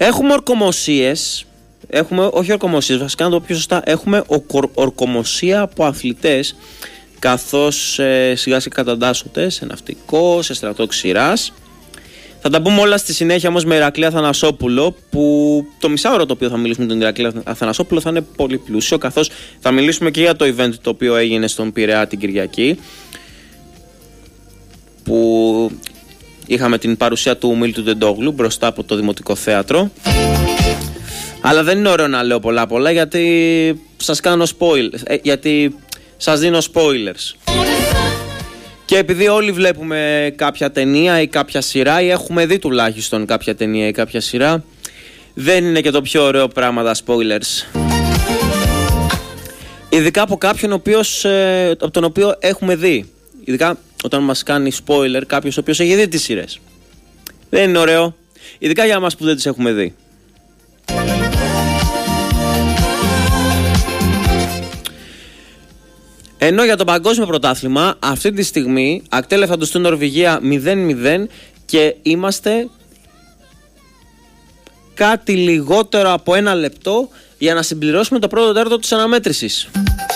Έχουμε ορκομοσίες. Όχι ορκομοσίες, βασικά να το πω πιο σωστά. Έχουμε ορκομοσία από αθλητές, καθώς σιγά σιγά καταντάσσονται σε ναυτικό, σε στρατό ξηράς. Θα τα πούμε όλα στη συνέχεια όμως με Ηρακλή Αθανασόπουλο, που το μισάωρο το οποίο θα μιλήσουμε με τον Ηρακλή Αθανασόπουλο θα είναι πολύ πλούσιο, καθώς θα μιλήσουμε και για το event το οποίο έγινε στον Πειραιά την Κυριακή, που είχαμε την παρουσία του Μίλτου Ντεντόγλου μπροστά από το Δημοτικό Θέατρο. Αλλά δεν είναι ωραίο να λέω πολλά γιατί σας κάνω spoilers, γιατί σας δίνω spoilers. Και επειδή όλοι βλέπουμε κάποια ταινία ή κάποια σειρά, ή έχουμε δει τουλάχιστον κάποια ταινία ή κάποια σειρά, δεν είναι και το πιο ωραίο πράγμα τα spoilers. Ειδικά από κάποιον από τον οποίο έχουμε δει. Ειδικά όταν μας κάνει spoiler κάποιος ο οποίος έχει δει τις σειρές. Δεν είναι ωραίο. Ειδικά για εμάς που δεν τις έχουμε δει. Ενώ για το παγκόσμιο πρωτάθλημα αυτή τη στιγμή Ακτέ Ελεφαντοστού Νορβηγία 0-0 και είμαστε κάτι λιγότερο από ένα λεπτό για να συμπληρώσουμε το πρώτο τέταρτο της αναμέτρησης.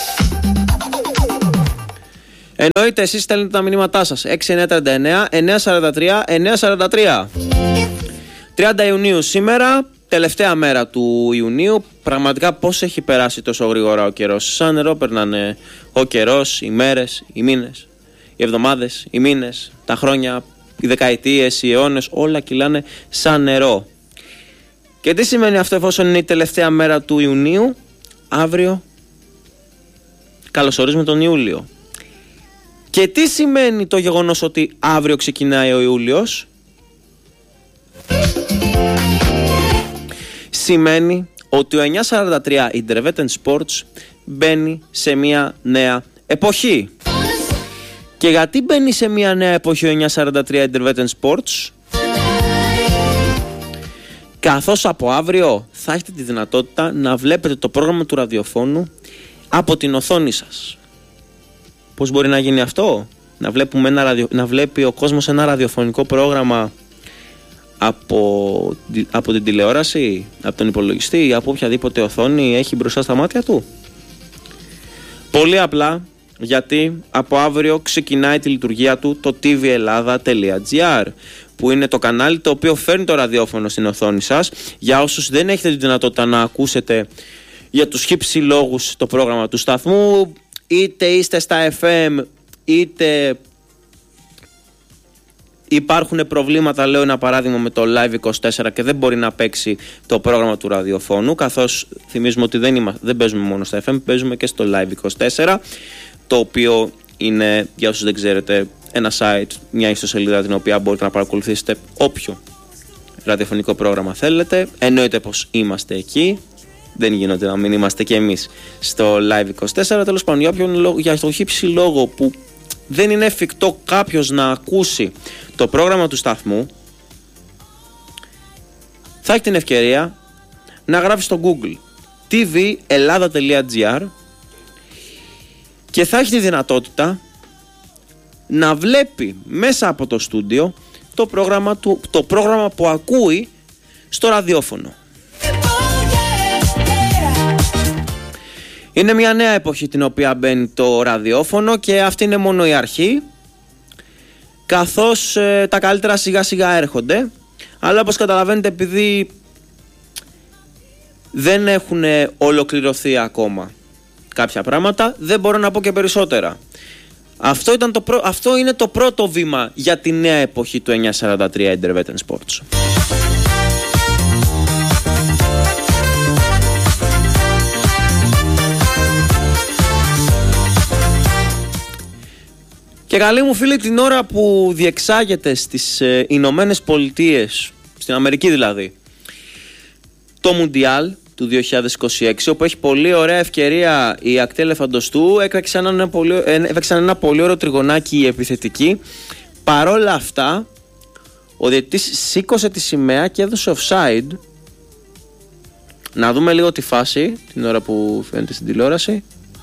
Εννοείται εσείς στέλνετε τα μηνύματά σας 6939 943 943. 30 Ιουνίου σήμερα, τελευταία μέρα του Ιουνίου. Πραγματικά πώς έχει περάσει τόσο γρήγορα ο καιρός. Σαν νερό περνάνε ο καιρός, οι μέρες, οι μήνες, οι εβδομάδες, οι μήνες, τα χρόνια, οι δεκαετίες, οι αιώνες, όλα κυλάνε σαν νερό. Και τι σημαίνει αυτό εφόσον είναι η τελευταία μέρα του Ιουνίου? Αύριο καλωσορίζουμε τον Ιούλιο. Και τι σημαίνει το γεγονός ότι αύριο ξεκινάει ο Ιούλιος? Σημαίνει ότι ο 943 Intervetten Sports μπαίνει σε μια νέα εποχή. Και γιατί μπαίνει σε μια νέα εποχή ο 943 Intervetten Sports? Καθώς από αύριο θα έχετε τη δυνατότητα να βλέπετε το πρόγραμμα του ραδιοφώνου από την οθόνη σας. Πώς μπορεί να γίνει αυτό? Να βλέπει ο κόσμος ένα ραδιοφωνικό πρόγραμμα από την τηλεόραση, από τον υπολογιστή, από οποιαδήποτε οθόνη έχει μπροστά στα μάτια του. Πολύ απλά γιατί από αύριο ξεκινάει τη λειτουργία του το tvellada.gr, που είναι το κανάλι το οποίο φέρνει το ραδιόφωνο στην οθόνη σας. Για όσους δεν έχετε τη δυνατότητα να ακούσετε για τους χύψη λόγους το πρόγραμμα του σταθμού, είτε είστε στα FM είτε υπάρχουν προβλήματα, λέω ένα παράδειγμα με το Live24 και δεν μπορεί να παίξει το πρόγραμμα του ραδιοφώνου, καθώς θυμίζουμε ότι δεν παίζουμε μόνο στα FM, παίζουμε και στο Live24, το οποίο είναι, για όσους δεν ξέρετε, ένα site, μια ιστοσελίδα την οποία μπορείτε να παρακολουθήσετε όποιο ραδιοφωνικό πρόγραμμα θέλετε. Εννοείται πως είμαστε εκεί, δεν γίνεται να μην είμαστε και εμείς στο Live24. Τέλος πάντων, για το χύψη λόγο που δεν είναι εφικτό κάποιος να ακούσει το πρόγραμμα του σταθμού, θα έχει την ευκαιρία να γράφει στο Google tvellada.gr και θα έχει τη δυνατότητα να βλέπει μέσα από το στούντιο το πρόγραμμα που ακούει στο ραδιόφωνο. Είναι μια νέα εποχή την οποία μπαίνει το ραδιόφωνο και αυτή είναι μόνο η αρχή, καθώς τα καλύτερα σιγά σιγά έρχονται, αλλά όπως καταλαβαίνετε, επειδή δεν έχουν ολοκληρωθεί ακόμα κάποια πράγματα, δεν μπορώ να πω και περισσότερα. Αυτό είναι το πρώτο βήμα για τη νέα εποχή του 943 Intervetten Sports. Και καλοί μου φίλοι, την ώρα που διεξάγεται στις Ηνωμένες Πολιτείες, στην Αμερική δηλαδή, το Μουντιάλ του 2026, όπου έχει πολύ ωραία ευκαιρία η Ακτέ Ελεφαντοστού, έπαιξαν ένα πολύ ωραίο τριγωνάκι επιθετική. Παρόλα αυτά, ο διαιτητής σήκωσε τη σημαία και έδωσε offside. Να δούμε λίγο τη φάση, την ώρα που φαίνεται στην τηλεόραση.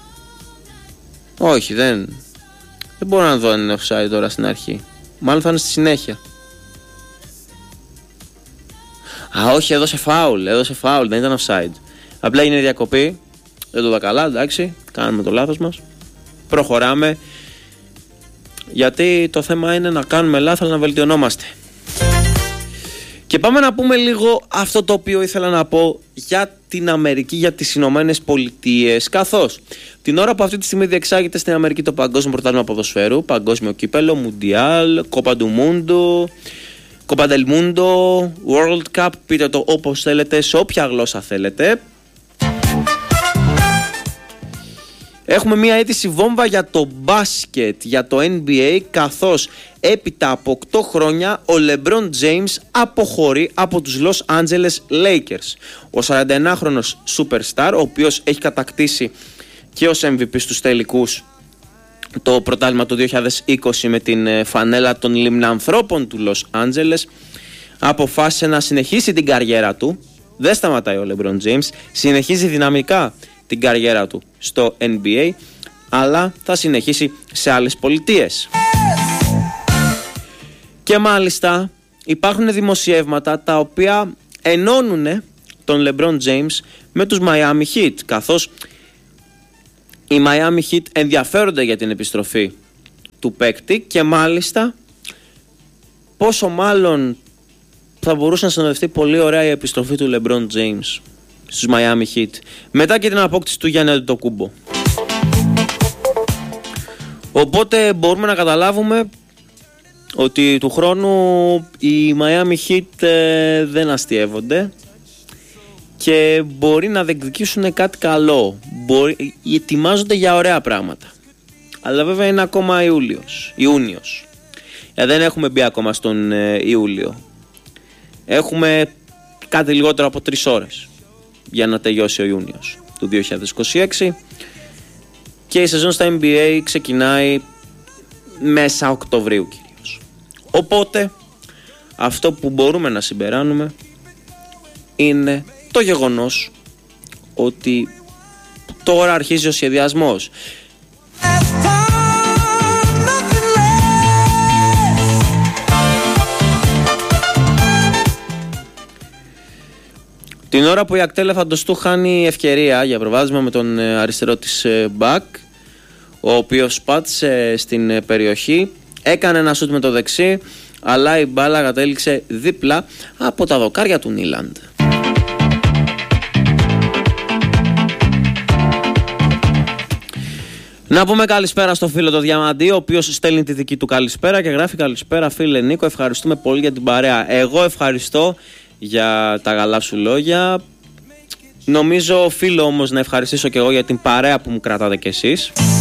Όχι, δεν μπορώ να δω αν είναι offside τώρα στην αρχή. Μάλλον θα είναι στη συνέχεια. Όχι, έδωσε φάουλ, δεν ήταν offside. Απλά είναι διακοπή. Δεν το είδα καλά, εντάξει. Κάνουμε το λάθος μας. Προχωράμε. Γιατί το θέμα είναι να κάνουμε λάθος, αλλά να βελτιωνόμαστε. Και πάμε να πούμε λίγο αυτό το οποίο ήθελα να πω για την Αμερική, για τις Ηνωμένες Πολιτείες. Καθώς την ώρα που αυτή τη στιγμή διεξάγεται στην Αμερική το Παγκόσμιο Πρωτάθλημα Ποδοσφαίρου, Παγκόσμιο Κύπελλο, Μουντιάλ, Κόπα του Μούντο, Κόπα del Mundo, World Cup, πείτε το όπως θέλετε, σε όποια γλώσσα θέλετε. Έχουμε μια αίτηση βόμβα για το μπάσκετ, για το NBA, καθώς έπειτα από 8 χρόνια ο LeBron James αποχωρεί από τους Los Angeles Lakers. Ο 41χρονος superstar, ο οποίος έχει κατακτήσει και ως MVP στους τελικούς το πρωτάθλημα του 2020 με την φανέλα των λιμνανθρώπων του Los Angeles, αποφάσισε να συνεχίσει την καριέρα του. Δεν σταματάει ο LeBron James, συνεχίζει δυναμικά την καριέρα του στο NBA, αλλά θα συνεχίσει σε άλλες πολιτείες. Και μάλιστα υπάρχουν δημοσιεύματα τα οποία ενώνουν τον LeBron James με τους Miami Heat, καθώς οι Miami Heat ενδιαφέρονται για την επιστροφή του παίκτη και μάλιστα πόσο μάλλον θα μπορούσε να συνοδευτεί πολύ ωραία η επιστροφή του LeBron James στους Miami Heat μετά και την απόκτηση του Γιάννη Αντετοκούμπο. Οπότε μπορούμε να καταλάβουμε ότι του χρόνου οι Miami Heat δεν αστιεύονται και μπορεί να διεκδικήσουν κάτι καλό. Ετοιμάζονται για ωραία πράγματα. Αλλά βέβαια είναι ακόμα Ιούνιος. Δεν έχουμε μπει ακόμα στον Ιούλιο. Έχουμε κάτι λιγότερο από 3 ώρες για να τελειώσει ο Ιούνιος του 2026 και η σεζόν στα NBA ξεκινάει μέσα Οκτωβρίου κυρίως. Οπότε αυτό που μπορούμε να συμπεράνουμε είναι το γεγονός ότι τώρα αρχίζει ο σχεδιασμός. Την ώρα που η Ακτέλ Φαντοστού χάνει ευκαιρία για προβάδισμα με τον αριστερό της μπακ, ο οποίος πάτησε στην περιοχή, έκανε ένα σούτ με το δεξί, αλλά η μπάλα κατέληξε δίπλα από τα δοκάρια του Νίλαντ. Να πούμε καλησπέρα στο φίλο το Διαμαντή, ο οποίος στέλνει τη δική του καλησπέρα και γράφει: καλησπέρα φίλε Νίκο, ευχαριστούμε πολύ για την παρέα. Εγώ ευχαριστώ για τα καλά σου λόγια. Νομίζω οφείλω όμως να ευχαριστήσω και εγώ για την παρέα που μου κρατάτε κι εσείς.